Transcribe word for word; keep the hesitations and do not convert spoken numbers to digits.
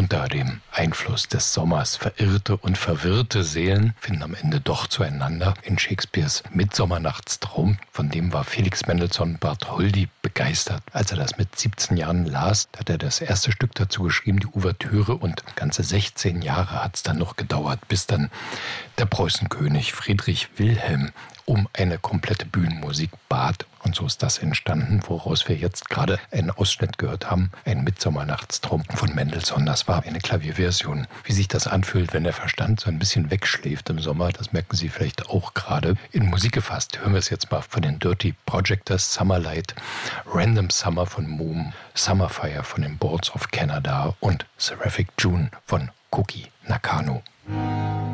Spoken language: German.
Unter dem Einfluss des Sommers verirrte und verwirrte Seelen finden am Ende doch zueinander. In Shakespeares Mittsommernnachtstraum, von dem war Felix Mendelssohn Bartholdy begeistert. Als er das mit siebzehn Jahren las, hat er das erste Stück dazu geschrieben, die Ouvertüre, und ganze sechzehn Jahre hat es dann noch gedauert, bis dann der Preußenkönig Friedrich Wilhelm um eine komplette Bühnenmusik bat. Und so ist das entstanden, woraus wir jetzt gerade einen Ausschnitt gehört haben. Ein Mittsommernnachtstraum von Mendelssohn. Das war eine Klavierversion. Wie sich das anfühlt, wenn der Verstand so ein bisschen wegschläft im Sommer, das merken Sie vielleicht auch gerade. In Musik gefasst hören wir es jetzt mal von den Dirty Projectors, Summerlight, Random Summer von Moom, Summerfire von den Boards of Canada und Seraphic June von Koki Nakano.